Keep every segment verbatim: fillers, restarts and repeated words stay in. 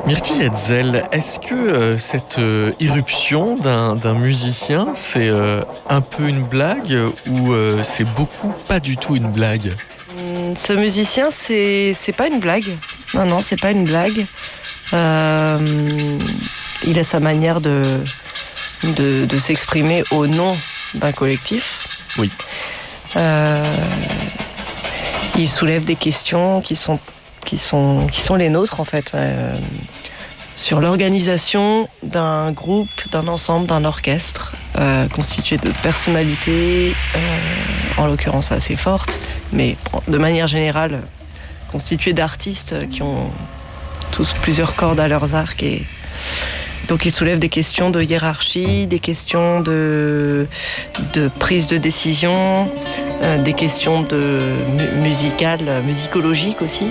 Myrtille Hetzel, est-ce que euh, cette euh, irruption d'un, d'un musicien, c'est euh, un peu une blague ou euh, c'est beaucoup pas du tout une blague ? Ce musicien, c'est, c'est pas une blague. Non, non, c'est pas une blague. Euh, il a sa manière de, de, de s'exprimer au nom d'un collectif. Oui. Euh, il soulève des questions qui sont, qui sont, qui sont les nôtres, en fait. Euh, sur l'organisation d'un groupe, d'un ensemble, d'un orchestre euh, constitué de personnalités, euh, en l'occurrence assez fortes, mais de manière générale constitué d'artistes qui ont tous plusieurs cordes à leurs arcs. Et donc il soulève des questions de hiérarchie, des questions de, de prise de décision, euh, des questions de mu- musicales, musicologiques aussi.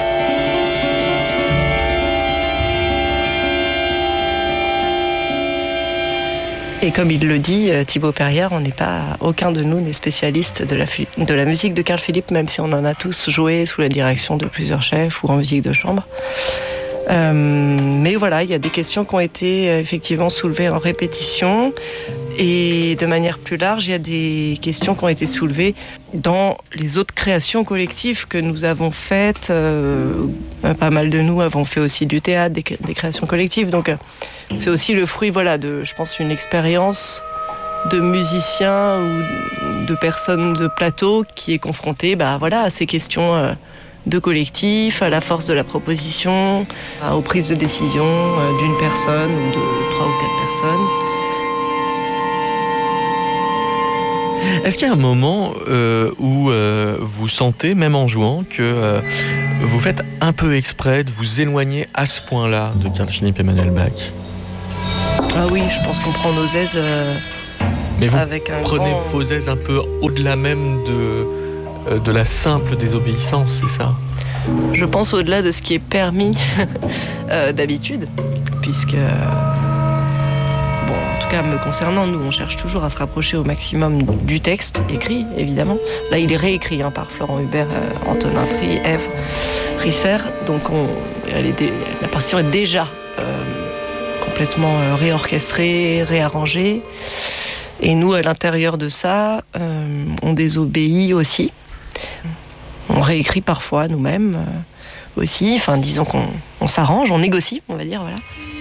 Et comme il le dit, Thibaut Perrière, on n'est pas, aucun de nous n'est spécialiste de la, de la musique de Carl Philipp, même si on en a tous joué sous la direction de plusieurs chefs ou en musique de chambre. Euh, mais voilà, il y a des questions qui ont été effectivement soulevées en répétition. Et de manière plus large, il y a des questions qui ont été soulevées dans les autres créations collectives que nous avons faites. Euh, pas mal de nous avons fait aussi du théâtre, des, des créations collectives. Donc c'est aussi le fruit, voilà, de, je pense, une expérience de musiciens ou de personnes de plateau qui est confrontée, bah, voilà, à ces questions euh, de collectif, à la force de la proposition, aux prises de décision euh, d'une personne ou de trois ou quatre personnes. Est-ce qu'il y a un moment euh, où euh, vous sentez, même en jouant, que euh, vous faites un peu exprès de vous éloigner à ce point-là de Carl Philipp Emanuel Bach ? Ah oui, je pense qu'on prend nos aises euh, Mais vous avec un prenez grand... vos aises un peu au-delà même de, euh, de la simple désobéissance, c'est ça ? Je pense au-delà de ce qui est permis euh, d'habitude, puisque... Bon, en tout cas, me concernant, nous, on cherche toujours à se rapprocher au maximum du texte écrit, évidemment. Là, il est réécrit hein, par Florent Hubert, euh, Antonin Tri, Ève Risser. Donc, on, elle est dé, la partition est déjà euh, complètement euh, réorchestrée, réarrangée. Et nous, à l'intérieur de ça, euh, on désobéit aussi. On réécrit parfois nous-mêmes euh, aussi. Enfin, disons qu'on on s'arrange, on négocie, on va dire, voilà.